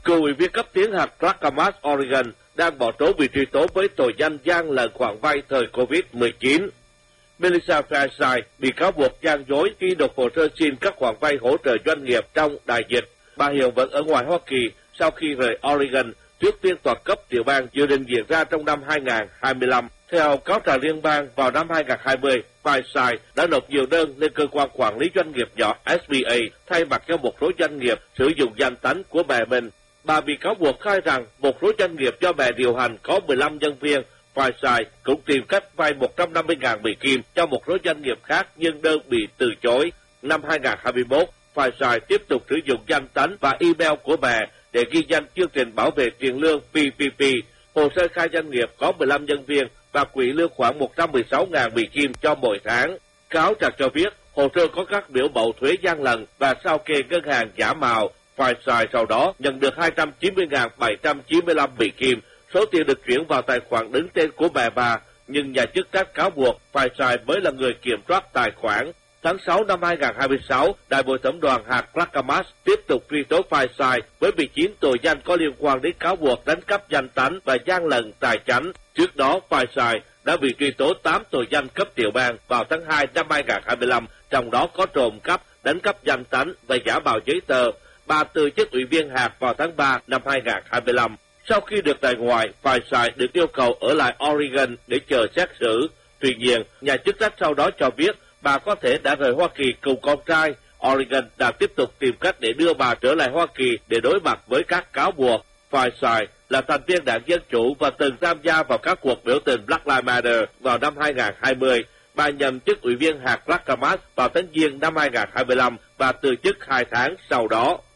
Cựu ủy viên cấp tiến hạt Clackamas, Oregon, đang bỏ trốn bị truy tố với tội danh gian lận khoản vay thời COVID-19. Melissa Feinstein bị cáo buộc gian dối khi nộp hồ sơ xin các khoản vay hỗ trợ doanh nghiệp trong đại dịch. Bà hiện vẫn ở ngoài Hoa Kỳ sau khi rời Oregon trước phiên tòa cấp tiểu bang dự định diễn ra trong năm 2025. Theo cáo trạng liên bang, vào năm 2020, Feinstein đã nộp nhiều đơn lên cơ quan quản lý doanh nghiệp nhỏ SBA thay mặt cho một số doanh nghiệp sử dụng danh tánh của mẹ mình. Bà bị cáo buộc khai rằng một số doanh nghiệp do mẹ điều hành có 15 nhân viên. Feinstein cũng tìm cách vay 150.000 Mỹ Kim cho một số doanh nghiệp khác nhưng đơn bị từ chối. Năm 2021, Feinstein tiếp tục sử dụng danh tánh và email của mẹ để ghi danh chương trình bảo vệ tiền lương PPP. Hồ sơ khai doanh nghiệp có 15 nhân viên và quỹ lương khoảng 116.000 Mỹ Kim cho mỗi tháng. Cáo trạng cho biết hồ sơ có các biểu mẫu thuế gian lận và sao kê ngân hàng giả mạo. Feinstein sau đó nhận được 290.795 Mỹ Kim. Số tiền được chuyển vào tài khoản đứng tên của mẹ bà, nhưng nhà chức trách cáo buộc Feinstein mới là người kiểm soát tài khoản. Tháng 6 năm 2026, Đại bồi thẩm đoàn hạt Clackamas tiếp tục truy tố Feinstein với 19 tội danh có liên quan đến cáo buộc đánh cắp danh tánh và gian lận tài chánh. Trước đó, Feinstein đã bị truy tố 8 tội danh cấp tiểu bang vào tháng 2 năm 2025, trong đó có trộm cắp, đánh cắp danh tánh và giả mạo giấy tờ. Bà từ chức ủy viên hạt vào tháng 3 năm 2025. Sau khi được tại ngoại, Feinstein được yêu cầu ở lại Oregon để chờ xét xử. Tuy nhiên, nhà chức trách sau đó cho biết bà có thể đã rời Hoa Kỳ cùng con trai. Oregon đã tiếp tục tìm cách để đưa bà trở lại Hoa Kỳ để đối mặt với các cáo buộc. Feinstein là thành viên đảng Dân Chủ và từng tham gia vào các cuộc biểu tình Black Lives Matter vào năm 2020. Bà nhậm chức ủy viên hạt Clackamas vào tháng Giêng năm 2025 và từ chức 2 tháng sau đó.